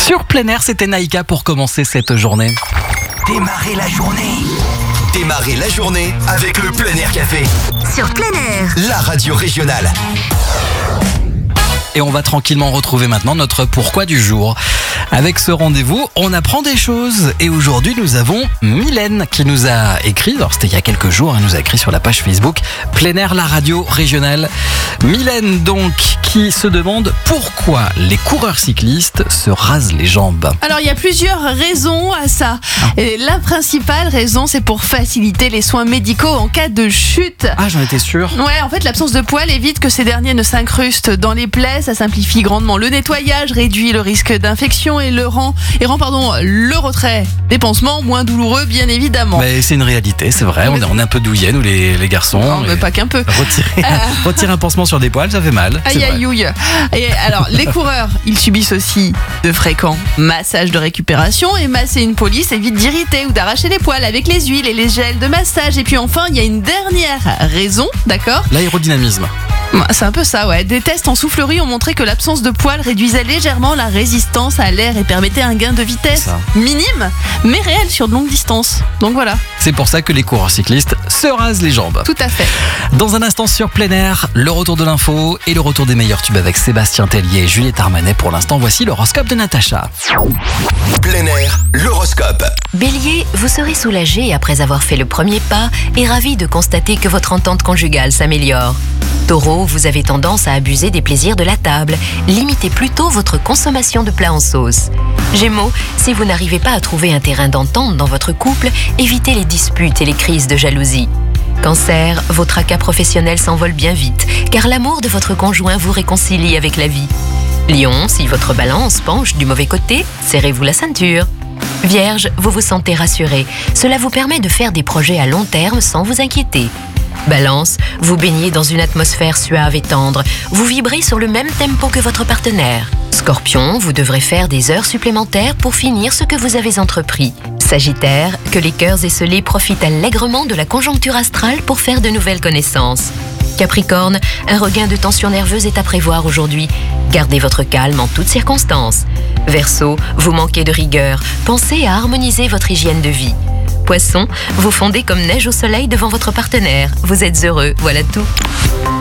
Sur plein air, c'était Naïka pour commencer cette journée. Démarrez la journée avec le Plein Air Café. Sur plein air, La radio régionale. Et on va tranquillement retrouver maintenant notre pourquoi du jour. Avec ce rendez-vous, on apprend des choses. Et aujourd'hui, nous avons Mylène qui nous a écrit, alors c'était il y a quelques jours, elle nous a écrit sur la page Facebook Plein Air, la radio régionale. Mylène donc, qui se demande pourquoi les coureurs cyclistes se rasent les jambes. Alors, il y a plusieurs raisons à ça. Et la principale raison, c'est pour faciliter les soins médicaux en cas de chute. Ah, j'en étais sûr. Ouais, en fait, l'absence de poils évite que ces derniers ne s'incrustent dans les plaies. Ça simplifie grandement le nettoyage, réduit le risque d'infection et rend le retrait des pansements moins douloureux, bien évidemment. Mais c'est une réalité, c'est vrai. On est un peu douillets, nous, les garçons. Non, mais pas qu'un peu. Retirer un pansement sur des poils, ça fait mal. Aïe aïe aïe. Et alors, les coureurs, ils subissent aussi de fréquents massages de récupération, et masser une police évite d'irriter ou d'arracher les poils avec les huiles et les gels de massage. Et puis enfin, il y a une dernière raison, d'accord ? L'aérodynamisme. C'est un peu ça, ouais. Des tests en soufflerie ont montré que l'absence de poils réduisait légèrement la résistance à l'air et permettait un gain de vitesse minime, mais réel sur de longues distances. Donc voilà. C'est pour ça que les coureurs cyclistes se rasent les jambes. Tout à fait. Dans un instant sur plein air, le retour de l'info et le retour des meilleurs tubes avec Sébastien Tellier et Juliette Armanet. Pour l'instant, voici l'horoscope de Natacha. Plein Air, l'horoscope. Bélier, vous serez soulagé après avoir fait le premier pas et ravi de constater que votre entente conjugale s'améliore. Taureau, vous avez tendance à abuser des plaisirs de la table. Limitez plutôt votre consommation de plats en sauce. Gémeaux, si vous n'arrivez pas à trouver un terrain d'entente dans votre couple, évitez les disputes et les crises de jalousie. Cancer, vos tracas professionnels s'envolent bien vite, car l'amour de votre conjoint vous réconcilie avec la vie. Lion, si votre balance penche du mauvais côté, serrez-vous la ceinture. Vierge, vous vous sentez rassuré. Cela vous permet de faire des projets à long terme sans vous inquiéter. Balance, vous baignez dans une atmosphère suave et tendre. Vous vibrez sur le même tempo que votre partenaire. Scorpion, vous devrez faire des heures supplémentaires pour finir ce que vous avez entrepris. Sagittaire, que les cœurs esselés profitent allègrement de la conjoncture astrale pour faire de nouvelles connaissances. Capricorne, un regain de tension nerveuse est à prévoir aujourd'hui. Gardez votre calme en toutes circonstances. Verseau, vous manquez de rigueur. Pensez à harmoniser votre hygiène de vie. Poisson, vous fondez comme neige au soleil devant votre partenaire. Vous êtes heureux, voilà tout.